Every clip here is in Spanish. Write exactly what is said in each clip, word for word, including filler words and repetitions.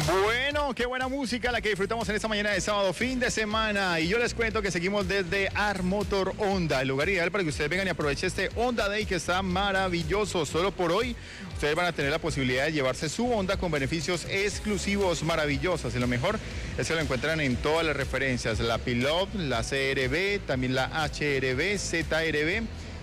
Bueno, qué buena música la que disfrutamos en esta mañana de sábado, fin de semana. Y yo les cuento que seguimos desde Armotor Honda, el lugar ideal para que ustedes vengan y aprovechen este Honda Day que está maravilloso. Solo por hoy ustedes van a tener la posibilidad de llevarse su Honda con beneficios exclusivos maravillosos. Y lo mejor es que lo encuentran en todas las referencias, la Pilot, la C R V, también la H R V, Z R V,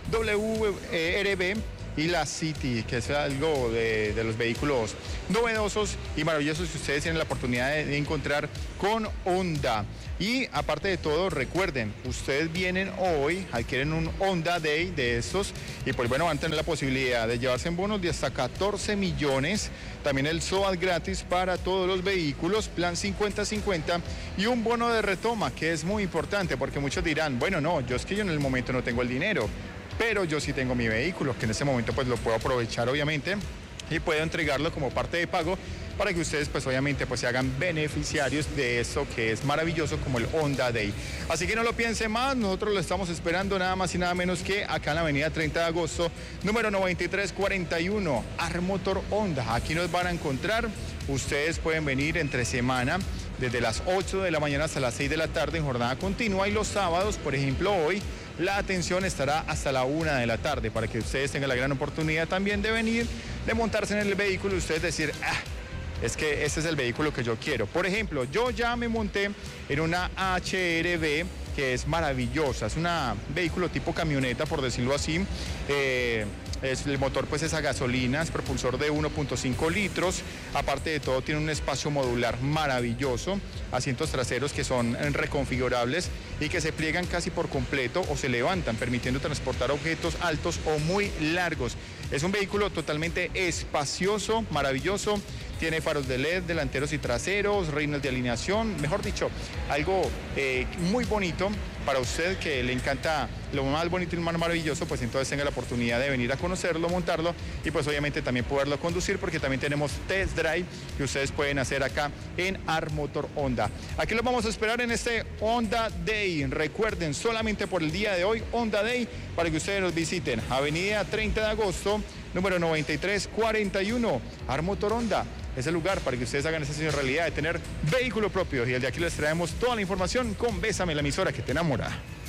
W R V y la City, que es algo de, de los vehículos novedosos y maravillosos que ustedes tienen la oportunidad de, de encontrar con Honda. Y aparte de todo, recuerden, ustedes vienen hoy, adquieren un Honda Day de estos y pues bueno, van a tener la posibilidad de llevarse en bonos de hasta catorce millones, también el S O A T gratis para todos los vehículos, plan cincuenta cincuenta y un bono de retoma, que es muy importante porque muchos dirán, bueno, no, yo es que yo en el momento no tengo el dinero, pero yo sí tengo mi vehículo, que en ese momento pues lo puedo aprovechar obviamente y puedo entregarlo como parte de pago para que ustedes pues obviamente pues se hagan beneficiarios de eso que es maravilloso como el Honda Day. Así que no lo piense más, nosotros lo estamos esperando nada más y nada menos que acá en la avenida treinta de agosto, número noventa y tres cuarenta y uno, Armotor Honda. Aquí nos van a encontrar, ustedes pueden venir entre semana, desde las ocho de la mañana hasta las seis de la tarde en jornada continua y los sábados, por ejemplo hoy, la atención estará hasta la una de la tarde para que ustedes tengan la gran oportunidad también de venir, de montarse en el vehículo y ustedes decir, ah, es que este es el vehículo que yo quiero. Por ejemplo, yo ya me monté en una H R V que es maravillosa, es un vehículo tipo camioneta, por decirlo así. Eh, Es, el motor pues es a gasolina, es propulsor de uno punto cinco litros, aparte de todo tiene un espacio modular maravilloso, asientos traseros que son reconfigurables y que se pliegan casi por completo o se levantan, permitiendo transportar objetos altos o muy largos. Es un vehículo totalmente espacioso, maravilloso, tiene faros de L E D delanteros y traseros, reinos de alineación, mejor dicho, algo eh, muy bonito para usted que le encanta lo más bonito y lo más maravilloso, pues entonces tenga la oportunidad de venir a conocerlo, montarlo y pues obviamente también poderlo conducir porque también tenemos test drive que ustedes pueden hacer acá en Armotor Honda. Aquí los vamos a esperar en este Honda Day. Recuerden, solamente por el día de hoy, Honda Day, para que ustedes nos visiten. Avenida treinta de agosto, número noventa y tres cuarenta y uno, Armotor Honda. Es el lugar para que ustedes hagan esa realidad de tener vehículo propio. Y el de aquí les traemos toda la información con Bésame, la emisora que te enamora.